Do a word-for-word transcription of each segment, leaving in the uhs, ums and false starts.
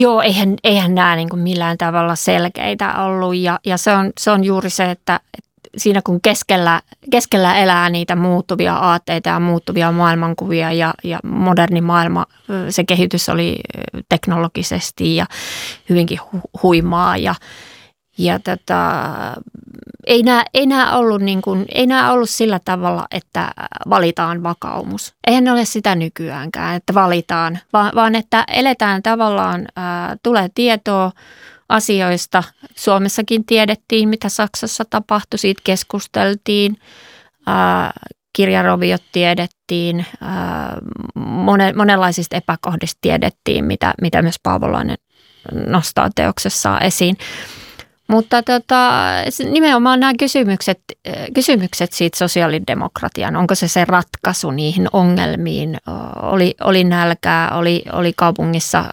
Joo, eihän, eihän nämä niin kuin millään tavalla selkeitä ollut ja, ja se, on, se on juuri se, että siinä kun keskellä, keskellä elää niitä muuttuvia aatteita ja muuttuvia maailmankuvia ja, ja moderni maailma, se kehitys oli teknologisesti ja hyvinkin hu- huimaa ja, ja tota, ei, nämä, ei, nämä ollut niin kuin, ei nämä ollut sillä tavalla, että valitaan vakaumus. Eihän ne ole sitä nykyäänkään, että valitaan, vaan, vaan että eletään tavallaan, ää, tulee tietoa asioista. Suomessakin tiedettiin, mitä Saksassa tapahtui, siitä keskusteltiin, ää, kirjaroviot tiedettiin, ää, monen, monenlaisista epäkohdista tiedettiin, mitä, mitä myös Paavolainen nostaa teoksessaan esiin. Mutta tota, nimenomaan nämä kysymykset, kysymykset siitä sosiaalidemokratian, onko se se ratkaisu niihin ongelmiin, oli, oli nälkää, oli, oli kaupungissa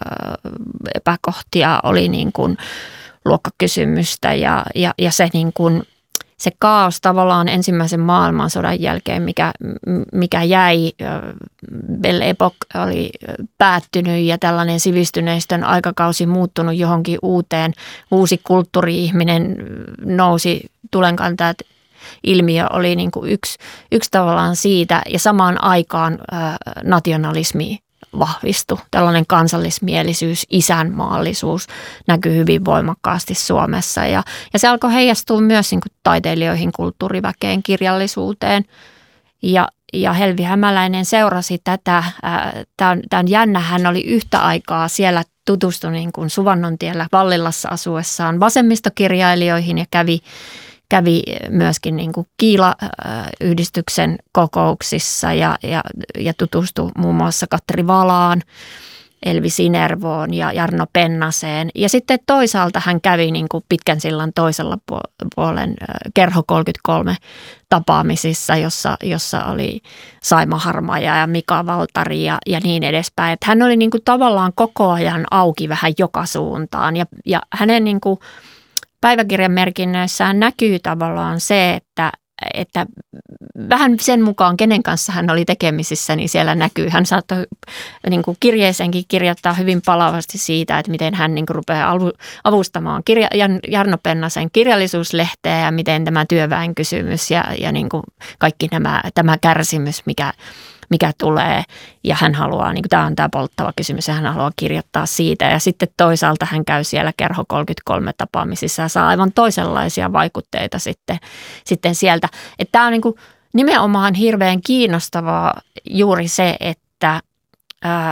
epäkohtia, oli niin kuin luokkakysymystä ja, ja, ja se, niin kuin, se kaos tavallaan ensimmäisen maailmansodan jälkeen, mikä, mikä jäi, Belle Époque oli päättynyt ja tällainen sivistyneistön aikakausi muuttunut johonkin uuteen, uusi kulttuuri-ihminen nousi tulenkantajat. Ilmiö oli niin kuin yksi, yksi tavallaan siitä ja samaan aikaan ää, nationalismi vahvistui. Tällainen kansallismielisyys, isänmaallisuus näkyy hyvin voimakkaasti Suomessa ja, ja se alkoi heijastua myös niin kuin taiteilijoihin, kulttuuriväkeen, kirjallisuuteen ja, ja Helvi Hämäläinen seurasi tätä. Tämä on, tämä on jännä, hän oli yhtä aikaa siellä tutustui niin kuin Suvannontiellä Vallilassa asuessaan vasemmistokirjailijoihin ja kävi Kävi myöskin niin kuin Kiila-yhdistyksen kokouksissa ja, ja, ja tutustui muun muassa Katri Valaan, Elvi Sinervoon ja Jarno Pennaseen. Ja sitten toisaalta hän kävi niin kuin Pitkän sillan toisella puolen Kerho kolmekymmentäkolme tapaamisissa, jossa, jossa oli Saima Harmaja ja Mika Valtari ja, ja niin edespäin. Että hän oli niin kuin tavallaan koko ajan auki vähän joka suuntaan ja, ja hänen niin kuin päiväkirjan merkinnöissään näkyy tavallaan se, että, että vähän sen mukaan, kenen kanssa hän oli tekemisissä, niin siellä näkyy. Hän saattoi niin kuin kirjeeseenkin kirjoittaa hyvin palavasti siitä, että miten hän niin kuin rupeaa avustamaan kirja, Jarno Pennasen kirjallisuuslehteä ja miten tämä työväen kysymys ja, ja niin kuin kaikki nämä, tämä kärsimys, mikä mikä tulee ja hän haluaa, niin kuin tämä on tämä polttava kysymys ja hän haluaa kirjoittaa siitä ja sitten toisaalta hän käy siellä Kerho kolmekymmentäkolme tapaamisissa ja saa aivan toisenlaisia vaikutteita sitten, sitten sieltä. Että tämä on niin kuin nimenomaan hirveän kiinnostavaa juuri se, että ää,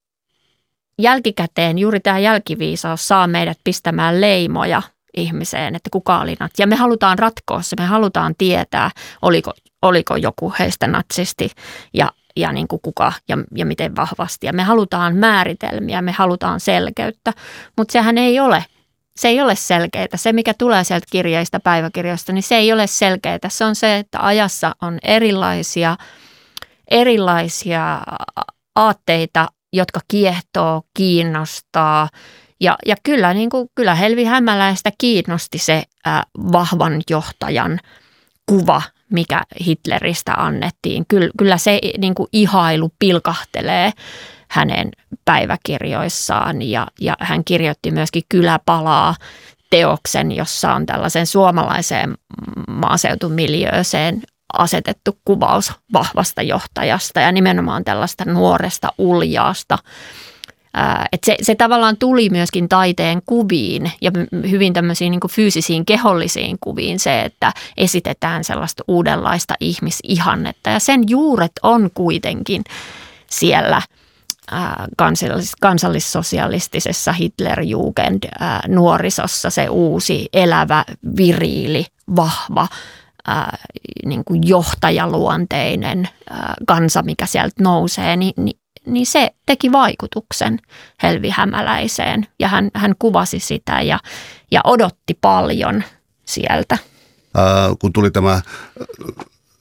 jälkikäteen juuri tämä jälkiviisaus saa meidät pistämään leimoja ihmiseen, että kuka oli natsi. Ja me halutaan ratkoa se, me halutaan tietää, oliko, oliko joku heistä natsisti ja, ja niin kuin kuka ja, ja miten vahvasti. Ja me halutaan määritelmiä, me halutaan selkeyttä, mutta sehän ei ole, se ei ole selkeää. Se, mikä tulee sieltä kirjeistä, päiväkirjoista, niin se ei ole selkeää. Se on se, että ajassa on erilaisia, erilaisia aatteita, jotka kiehtoo, kiinnostaa. Ja, ja kyllä, niin kuin, kyllä Helvi Hämäläistä kiinnosti se ä, vahvan johtajan kuva, mikä Hitleristä annettiin. Kyllä, kyllä se niin kuin ihailu pilkahtelee hänen päiväkirjoissaan ja, ja hän kirjoitti myöskin Kylä palaa -teoksen, jossa on tällaisen suomalaiseen maaseutumiljööseen asetettu kuvaus vahvasta johtajasta ja nimenomaan tällaista nuoresta uljaasta. Että se, se tavallaan tuli myöskin taiteen kuviin ja hyvin tämmöisiin niin kuin fyysisiin kehollisiin kuviin se, että esitetään sellaista uudenlaista ihmisihannetta. Ja sen juuret on kuitenkin siellä kansallis, kansallissosialistisessa Hitlerjugend nuorisossa se uusi, elävä, viriili, vahva, niin kuin johtajaluonteinen kansa, mikä sieltä nousee, niin, niin niin se teki vaikutuksen Helvi Hämäläiseen ja hän, hän kuvasi sitä ja, ja odotti paljon sieltä. Äh, kun tuli tämä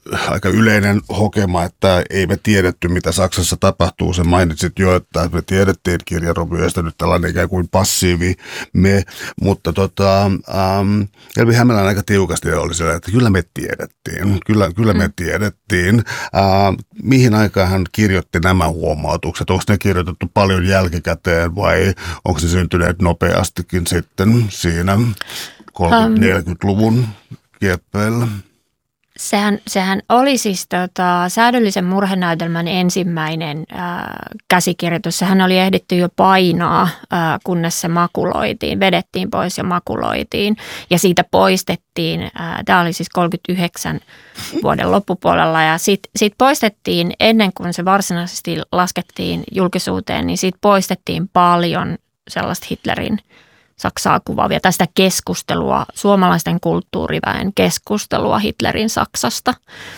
aika yleinen hokema, että ei me tiedetty, mitä Saksassa tapahtuu. Sen mainitsit jo, että me tiedettiin kirjaromyöstä nyt tällainen ikään kuin passiivi me, mutta tota, ähm, Elvi Hämäläinen aika tiukasti oli siellä, että kyllä me tiedettiin, kyllä, kyllä me tiedettiin. Ähm, mihin aikaan hän kirjoitti nämä huomautukset? Onko ne kirjoitettu paljon jälkikäteen vai onko se syntyneet nopeastikin sitten siinä kolmekymmentä-neljäkymmentäluvun kieppeillä? Sehän, sehän oli siis tota, säädyllisen murhenäytelmän ensimmäinen ää, käsikirjoitus. Sehän oli ehditty jo painaa, ää, kunnes se makuloitiin, vedettiin pois ja makuloitiin. Ja siitä poistettiin, ää, tämä oli siis kolmekymmentäyhdeksän vuoden loppupuolella ja siitä sit poistettiin ennen kuin se varsinaisesti laskettiin julkisuuteen, niin siitä poistettiin paljon sellaista Hitlerin Saksaa kuvaavia, tai sitä keskustelua, suomalaisten kulttuuriväen keskustelua Hitlerin Saksasta.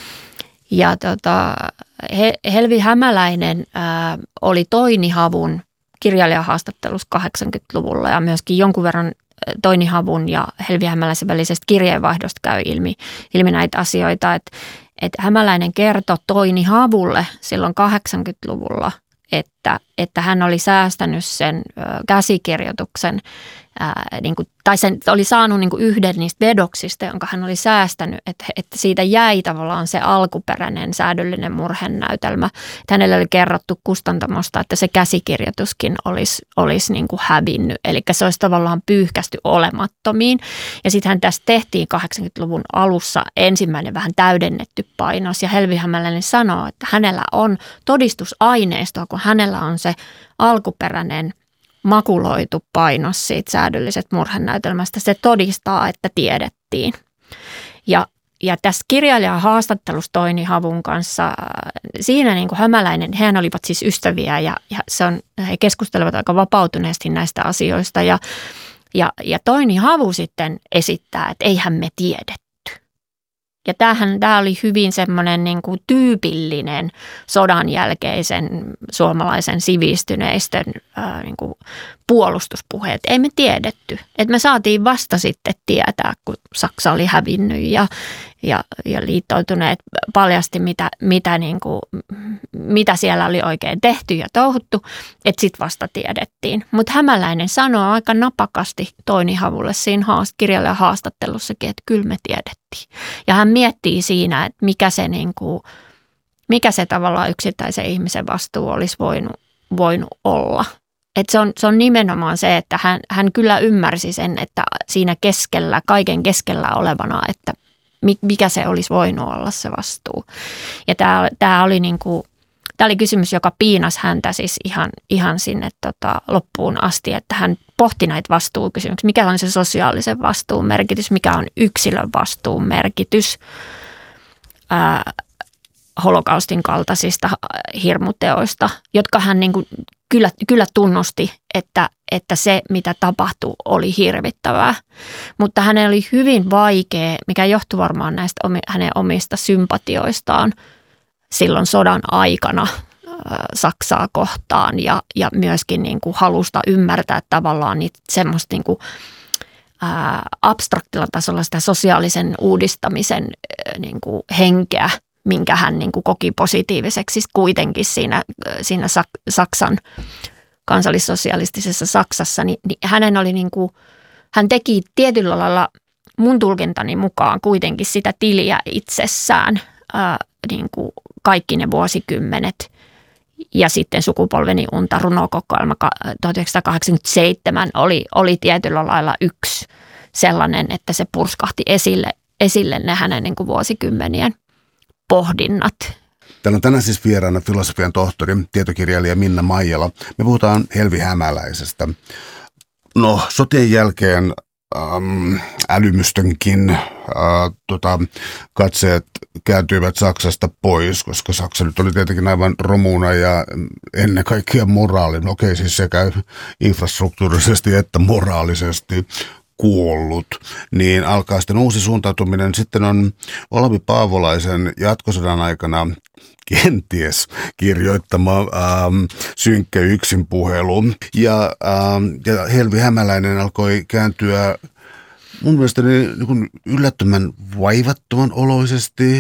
Ja tota, Helvi Hämäläinen ää, oli Toini Havun kirjailijahaastattelussa kahdeksankymmentäluvulla ja myöskin jonkun verran Toini Havun ja Helvi Hämäläisen välisestä kirjeenvaihdosta käy ilmi, ilmi näitä asioita, että et Hämäläinen kertoi Toini Havulle silloin kahdeksankymmentäluvulla, että, että hän oli säästänyt sen ö, käsikirjoituksen, ää, niin kuin, tai sen oli saanut niin kuin yhden niistä vedoksista, jonka hän oli säästänyt, että, että siitä jäi tavallaan se alkuperäinen säädyllinen murhenäytelmä. Että hänelle oli kerrottu kustantamosta, että se käsikirjoituskin olisi, olisi niin kuin hävinnyt, eli se olisi tavallaan pyyhkästy olemattomiin. Ja sittenhän tässä tehtiin kahdeksankymmentäluvun alussa ensimmäinen vähän täydennetty painos, ja Helvi Hämäläinen sanoo, että hänellä on todistusaineistoa, kun hänellä on se alkuperäinen makuloitu painos siitä säädyllisestä murhenäytelmästä. Se todistaa, että tiedettiin. Ja, ja tässä kirjailijan haastattelussa Toini Havun kanssa, siinä niin kuin Hämäläinen, hehän olivat siis ystäviä ja, ja se on, he keskustelevat aika vapautuneesti näistä asioista. Ja, ja, ja Toini Havu sitten esittää, että eihän me tiedetty. Ja tämähän, tämä oli hyvin semmoinen niin kuin tyypillinen sodan jälkeisen suomalaisen sivistyneistön ää, niin kuin puolustuspuhe, että ei me tiedetty. Että me saatiin vasta sitten tietää, kun Saksa oli hävinnyt ja, ja, ja liittoutuneet paljasti, mitä, mitä, niin kuin, mitä siellä oli oikein tehty ja touhuttu, että sitten vasta tiedettiin. Mutta Hämäläinen sanoo aika napakasti Toini Havulle siinä haast- kirjailijan haastattelussakin, että kyllä me tiedettiin. Ja hän miettii siinä, että mikä se, niin kuin, mikä se tavallaan yksittäisen ihmisen vastuu olisi voinut, voinut olla. Että se on, se on nimenomaan se, että hän, hän kyllä ymmärsi sen, että siinä keskellä, kaiken keskellä olevana, että mikä se olisi voinut olla se vastuu. Ja tämä, tämä oli niin kuin, tämä oli kysymys, joka piinasi häntä siis ihan, ihan sinne tota, loppuun asti, että hän pohti näitä vastuukysymyksiä. Mikä on se sosiaalisen vastuun merkitys, mikä on yksilön vastuun merkitys ää, holokaustin kaltaisista hirmuteoista, jotka hän niin kuin kyllä, kyllä tunnusti, että, että se mitä tapahtui oli hirvittävää. Mutta hänen oli hyvin vaikea, mikä johtui varmaan näistä omi, hänen omista sympatioistaan silloin sodan aikana Saksaa kohtaan ja, ja myöskin niin kuin halusta ymmärtää tavallaan niitä semmoista niin kuin, ää, abstraktilla tasolla sitä sosiaalisen uudistamisen ää, niin kuin henkeä, minkä hän niin kuin koki positiiviseksi kuitenkin siinä, siinä Saksan kansallissosialistisessa Saksassa, niin, niin hänen oli niin kuin, hän teki tietyllä lailla mun tulkintani mukaan kuitenkin sitä tiliä itsessään ää, niin kuin kaikki ne vuosikymmenet. Ja sitten Sukupolveni unta runokokoelma tuhatyhdeksänsataakahdeksankymmentäseitsemän oli, oli tietyllä lailla yksi sellainen, että se purskahti esille, esille ne hänen niin kuin vuosikymmenien pohdinnat. Täällä on tänään siis vieraana filosofian tohtori, tietokirjailija Minna Maijala. Me puhutaan Helvi Hämäläisestä. No, sotien jälkeen ähm, älymystönkin äh, tota, katseet kääntyivät Saksasta pois, koska Saksa nyt oli tietenkin aivan romuna ja ennen kaikkea moraalinen. Okei, siis sekä infrastruktuurisesti että moraalisesti kuollut, niin alkaa sitten uusi suuntautuminen. Sitten on Olavi Paavolaisen jatkosodan aikana kenties kirjoittama ähm, synkkä yksinpuhelu. Ja, ähm, ja Helvi Hämäläinen alkoi kääntyä mun mielestäni niin kuin yllättömän vaivattoman oloisesti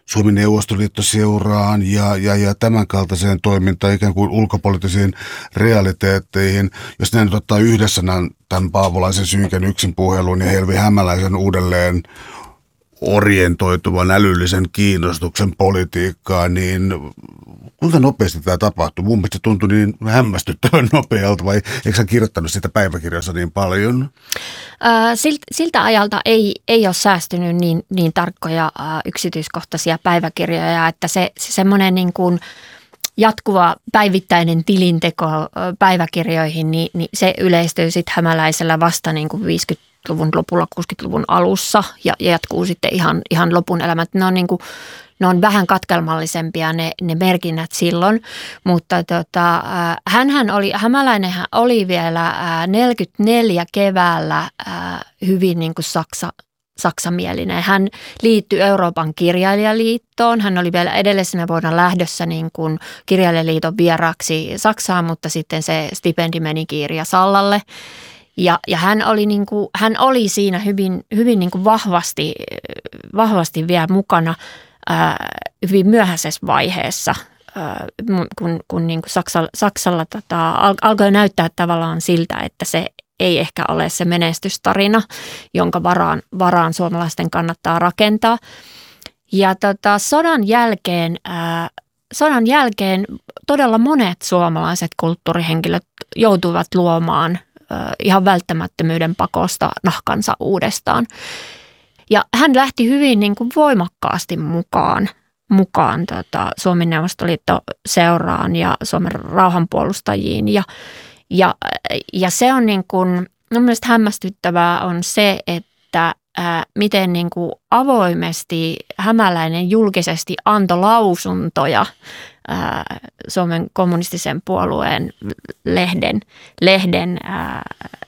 Suomen Neuvostoliitto-seuraan ja, ja, ja tämän kaltaiseen toimintaan, ikään kuin ulkopoliittisiin realiteetteihin. Jos ne nyt ottaa yhdessä tämän, tämän Paavolaisen synkän yksin puhelun ja Helvi Hämäläisen uudelleen orientoituvan älyllisen kiinnostuksen politiikkaan, niin kuinka nopeasti tämä tapahtui? Mun mielestä se tuntui niin hämmästyttävän nopealta, vai eikö sä kirjoittanut sitä päiväkirjassa niin paljon? Siltä, siltä ajalta ei, ei ole säästynyt niin, niin tarkkoja yksityiskohtaisia päiväkirjoja, että se, se semmoinen niin kuin jatkuva päivittäinen tilinteko päiväkirjoihin, niin, niin se yleistyy sitten Hämäläisellä vasta niin kuin viisikymmentäluvun lopulla, kuusikymmentäluvun alussa ja, ja jatkuu sitten ihan, ihan lopun elämät. Ne on, niin kuin, ne on vähän katkelmallisempia ne, ne merkinnät silloin, mutta tota, hänhän oli, Hämäläinenhän oli vielä neljäkymmentäneljä keväällä hyvin niin kuin Saksa, saksamielinen. Hän liittyi Euroopan kirjailijaliittoon. Hän oli vielä edellisenä vuonna lähdössä niin kuin kirjailijaliiton vieraaksi Saksaan, mutta sitten se stipendi meni Kirja Sallalle. Ja, ja hän, oli niin kuin, hän oli siinä hyvin, hyvin niin kuin vahvasti, vahvasti vielä mukana ää, hyvin myöhäisessä vaiheessa, ää, kun, kun niin kuin Saksalla, Saksalla tota, al, alkoi näyttää tavallaan siltä, että se ei ehkä ole se menestystarina, jonka varaan, varaan suomalaisten kannattaa rakentaa. Ja tota, sodan jälkeen, ää, sodan jälkeen todella monet suomalaiset kulttuurihenkilöt joutuivat luomaan ää, ihan välttämättömyyden pakosta nahkansa uudestaan. Ja hän lähti hyvin niin kuin voimakkaasti mukaan, mukaan tota, Suomen Neuvostoliitto-seuraan ja Suomen rauhanpuolustajiin ja Ja, ja se on niin kuin, mun mielestä hämmästyttävää on se, että ää, miten niin kuin avoimesti Hämäläinen julkisesti antoi lausuntoja ää, Suomen kommunistisen puolueen lehden, lehden, ää,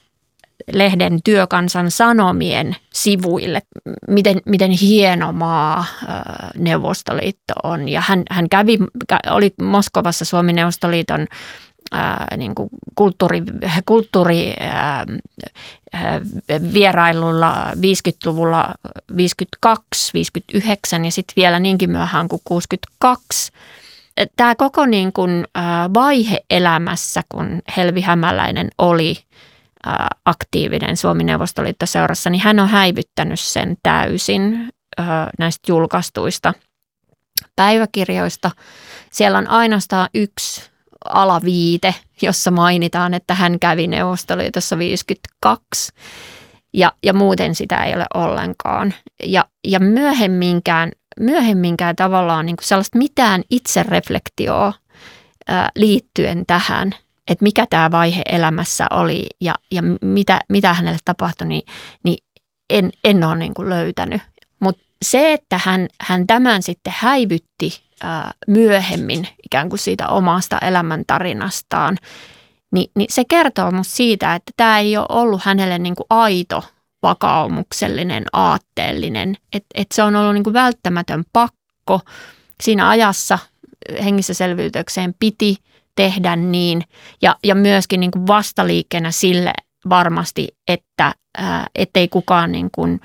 lehden Työkansan Sanomien sivuille, miten, miten hieno maa ää, Neuvostoliitto on. Ja hän, hän kävi, oli Moskovassa Suomen Neuvostoliiton Ää, niin kuin kulttuuri, kulttuuri ää, ää, vierailulla viisikymmentäluvulla viisikymmentäkaksi viisikymmentäyhdeksän ja sitten vielä niinkin myöhään kuin kuusikymmentäkaksi. Tämä koko niin kuin, ää, vaihe elämässä, kun Helvi Hämäläinen oli ää, aktiivinen Suomen Neuvostoliitto-seurassa, niin hän on häivyttänyt sen täysin ää, näistä julkaistuista päiväkirjoista. Siellä on ainoastaan yksi alaviite, jossa mainitaan, että hän kävi Neuvostoliitossa viisikymmentäkaksi ja, ja muuten sitä ei ole ollenkaan. Ja, ja myöhemminkään, myöhemminkään tavallaan niin kuin sellaista mitään itsereflektioa ää, liittyen tähän, että mikä tämä vaihe elämässä oli ja, ja mitä, mitä hänelle tapahtui, niin, niin en, en ole niin kuin löytänyt. Mutta se, että hän, hän tämän sitten häivytti myöhemmin ikään kuin siitä omasta elämäntarinastaan, niin, niin se kertoo musta siitä, että tämä ei ole ollut hänelle niin kuin aito, vakaumuksellinen, aatteellinen, että et se on ollut niin kuin välttämätön pakko. Siinä ajassa hengissä selviytykseen piti tehdä niin ja, ja myöskin niin kuin vastaliikkeenä sille varmasti, että ää, ettei kukaan niin kuin,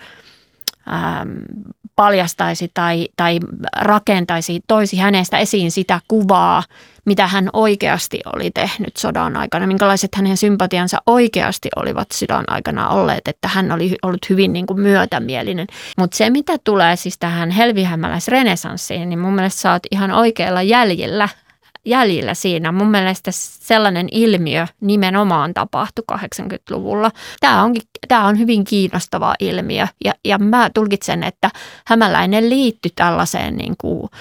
ää, paljastaisi tai, tai rakentaisi, toisi hänestä esiin sitä kuvaa, mitä hän oikeasti oli tehnyt sodan aikana, minkälaiset hänen sympatiansa oikeasti olivat sodan aikana olleet, että hän oli ollut hyvin niin kuin myötämielinen. Mutta se, mitä tulee siis tähän helvihämäläisrenesanssiin, niin mun mielestä sä oot ihan oikealla jäljellä, jäljellä siinä. Mun mielestä sellainen ilmiö nimenomaan tapahtui kahdeksankymmentäluvulla. Tämä, onkin, tämä on hyvin kiinnostava ilmiö ja, ja mä tulkitsen, että Hämäläinen liittyi tällaiseen niin kuin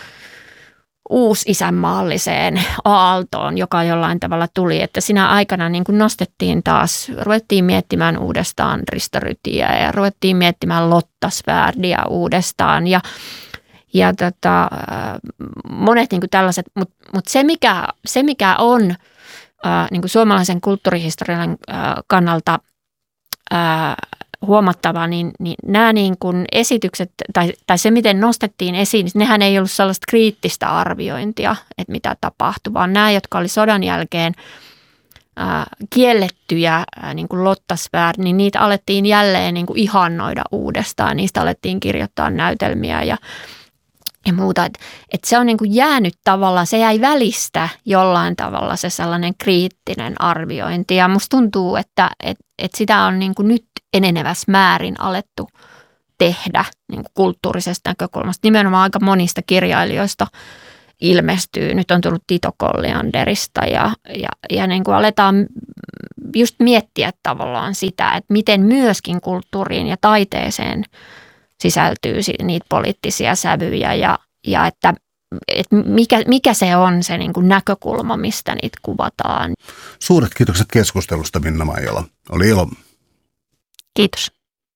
uusi-isänmaalliseen aaltoon, joka jollain tavalla tuli, että siinä aikana niin kuin nostettiin taas, ruvettiin miettimään uudestaan Risto Rytiä ja ruvettiin miettimään Lotta Svärdiä uudestaan ja Ja tota, monet niin kuin tällaiset, mutta mut se, mikä, se mikä on ää, niin kuin suomalaisen kulttuurihistorian ää, kannalta ää, huomattava, niin, niin nämä niin kuin esitykset tai, tai se, miten nostettiin esiin, niin nehän ei ollut sellaista kriittistä arviointia, että mitä tapahtui, vaan nämä, jotka oli sodan jälkeen ää, kiellettyjä, ää, niin kuin Lotta Svärd, niin niitä alettiin jälleen niin kuin ihannoida uudestaan, niistä alettiin kirjoittaa näytelmiä ja ja muuta. Että et se on niin kuin jäänyt tavallaan, se jäi välistä jollain tavalla se sellainen kriittinen arviointi. Ja musta tuntuu, että et, et sitä on niin kuin nyt enenevässä määrin alettu tehdä niin kuin kulttuurisesta näkökulmasta. Nimenomaan aika monista kirjailijoista ilmestyy. Nyt on tullut Tito Collianderista ja, ja, ja niin kuin aletaan just miettiä tavallaan sitä, että miten myöskin kulttuuriin ja taiteeseen sisältyy niitä poliittisia sävyjä ja, ja että, että mikä, mikä se on se niin kuin näkökulma, mistä niitä kuvataan. Suuret kiitokset keskustelusta, Minna Maijala. Oli ilo. Kiitos.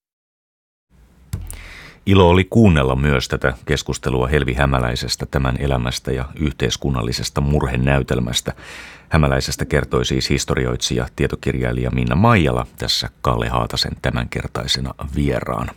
Ilo oli kuunnella myös tätä keskustelua Helvi Hämäläisestä, tämän elämästä ja yhteiskunnallisesta murhenäytelmästä. Hämäläisestä kertoi siis historioitsija, tietokirjailija Minna Maijala tässä Kalle Haatasen tämänkertaisena vieraana.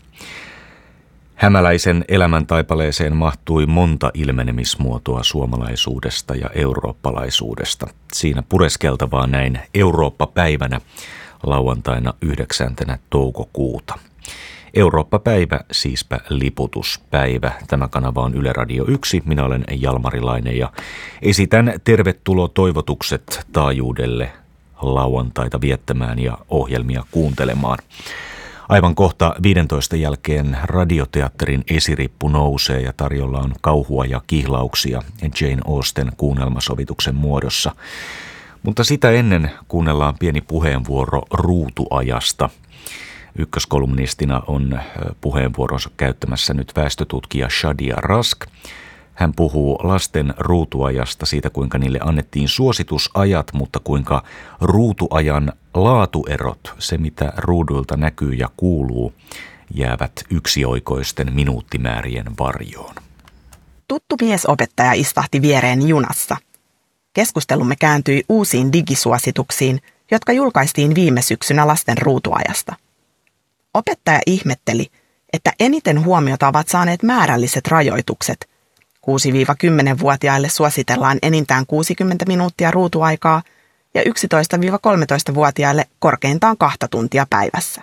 Hämäläisen elämäntaipaleeseen mahtui monta ilmenemismuotoa suomalaisuudesta ja eurooppalaisuudesta. Siinä pureskeltavaa näin Eurooppa-päivänä lauantaina yhdeksäntenä toukokuuta. Eurooppa-päivä, siispä liputuspäivä. Tämä kanava on Yle Radio yksi. Minä olen Jalmari Laine ja esitän tervetulotoivotukset taajuudelle lauantaita viettämään ja ohjelmia kuuntelemaan. Aivan kohta viidentoista jälkeen radioteatterin esirippu nousee ja tarjolla on kauhua ja kihlauksia Jane Austen kuunnelmasovituksen muodossa. Mutta sitä ennen kuunnellaan pieni puheenvuoro ruutuajasta. Ykköskolumnistina on puheenvuoronsa käyttämässä nyt väestötutkija Shadia Rask. Hän puhuu lasten ruutuajasta, siitä kuinka niille annettiin suositusajat, mutta kuinka ruutuajan laatuerot, se mitä ruuduilta näkyy ja kuuluu, jäävät yksioikoisten minuuttimäärien varjoon. Tuttu miesopettaja istahti viereeni junassa. Keskustelumme kääntyi uusiin digisuosituksiin, jotka julkaistiin viime syksynä lasten ruutuajasta. Opettaja ihmetteli, että eniten huomiota ovat saaneet määrälliset rajoitukset. kuusi-kymmenen-vuotiaille suositellaan enintään kuusikymmentä minuuttia ruutuaikaa ja yksitoista-kolmetoista-vuotiaille korkeintaan kahta tuntia päivässä.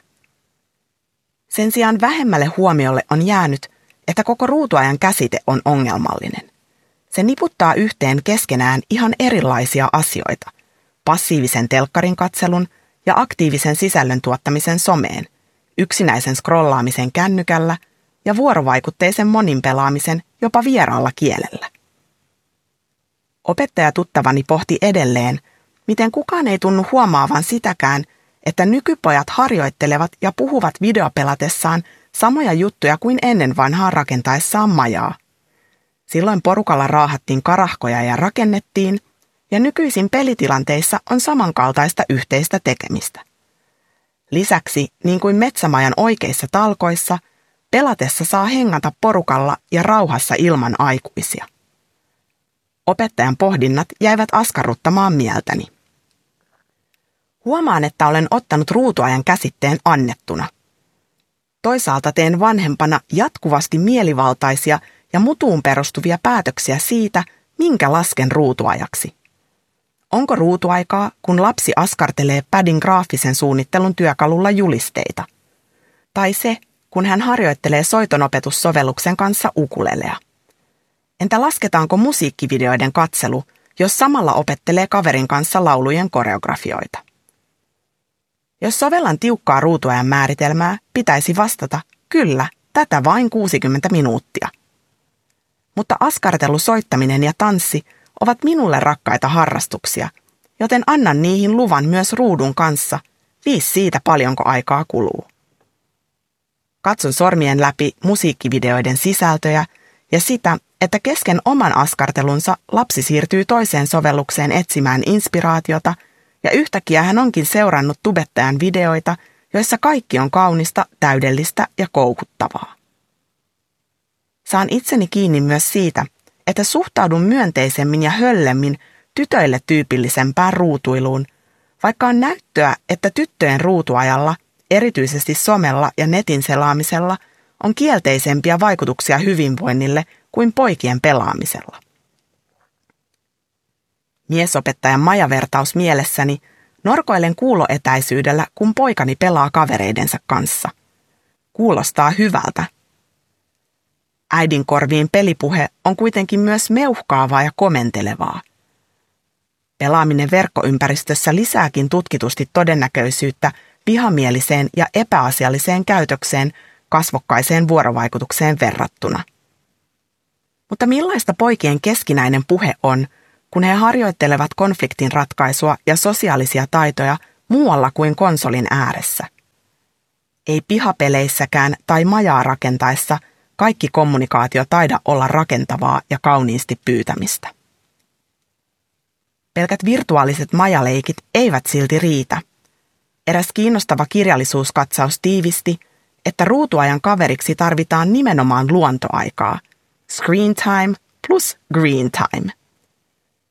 Sen sijaan vähemmälle huomiolle on jäänyt, että koko ruutuajan käsite on ongelmallinen. Se niputtaa yhteen keskenään ihan erilaisia asioita, passiivisen telkkarin katselun ja aktiivisen sisällön tuottamisen someen, yksinäisen scrollaamisen kännykällä ja vuorovaikutteisen moninpelaamisen jopa vieraalla kielellä. Opettaja tuttavani pohti edelleen, miten kukaan ei tunnu huomaavan sitäkään, että nykypojat harjoittelevat ja puhuvat videopelatessaan samoja juttuja kuin ennen vanhaa rakentaessaan majaa. Silloin porukalla raahattiin karahkoja ja rakennettiin, ja nykyisin pelitilanteissa on samankaltaista yhteistä tekemistä. Lisäksi, niin kuin metsämajan oikeissa talkoissa, pelatessa saa hengata porukalla ja rauhassa ilman aikuisia. Opettajan pohdinnat jäivät askarruttamaan mieltäni. Huomaan, että olen ottanut ruutuajan käsitteen annettuna. Toisaalta teen vanhempana jatkuvasti mielivaltaisia ja mutuun perustuvia päätöksiä siitä, minkä lasken ruutuajaksi. Onko ruutuaikaa, kun lapsi askartelee pädin graafisen suunnittelun työkalulla julisteita? Tai se, kun hän harjoittelee soitonopetussovelluksen kanssa ukulelea? Entä lasketaanko musiikkivideoiden katselu, jos samalla opettelee kaverin kanssa laulujen koreografioita? Jos sovellan tiukkaa ruutuajan määritelmää, pitäisi vastata, kyllä, tätä vain kuusikymmentä minuuttia. Mutta askartelu, soittaminen ja tanssi ovat minulle rakkaita harrastuksia, joten annan niihin luvan myös ruudun kanssa, viis siitä paljonko aikaa kuluu. Katson sormien läpi musiikkivideoiden sisältöjä ja sitä, että kesken oman askartelunsa lapsi siirtyy toiseen sovellukseen etsimään inspiraatiota ja yhtäkkiä hän onkin seurannut tubettajan videoita, joissa kaikki on kaunista, täydellistä ja koukuttavaa. Saan itseni kiinni myös siitä, että suhtaudun myönteisemmin ja höllemmin tytöille tyypillisempään ruutuiluun, vaikka on näyttöä, että tyttöjen ruutuajalla, erityisesti somella ja netin selaamisella, on kielteisempiä vaikutuksia hyvinvoinnille kuin poikien pelaamisella. Miesopettajan majavertaus mielessäni norkoilen kuuloetäisyydellä, kun poikani pelaa kavereidensa kanssa. Kuulostaa hyvältä. Äidin korviin pelipuhe on kuitenkin myös meuhkaavaa ja komentelevaa. Pelaaminen verkkoympäristössä lisääkin tutkitusti todennäköisyyttä vihamieliseen ja epäasialliseen käytökseen kasvokkaiseen vuorovaikutukseen verrattuna. Mutta millaista poikien keskinäinen puhe on, kun he harjoittelevat konfliktin ratkaisua ja sosiaalisia taitoja muualla kuin konsolin ääressä? Ei pihapeleissäkään tai majaa rakentaessa kaikki kommunikaatio taida olla rakentavaa ja kauniisti pyytämistä. Pelkät virtuaaliset majaleikit eivät silti riitä. Eräs kiinnostava kirjallisuuskatsaus tiivisti, että ruutuajan kaveriksi tarvitaan nimenomaan luontoaikaa. Screen time plus green time.